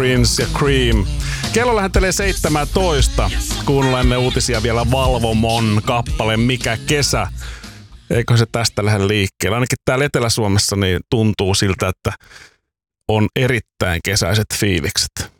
Prince ja Cream. Kello lähentelee 17. Kuunnelemme uutisia vielä Valvomon kappale Mikä kesä. Eikö se tästä lähde liikkeelle? Ainakin täällä Etelä-Suomessa niin tuntuu siltä, että on erittäin kesäiset fiilikset.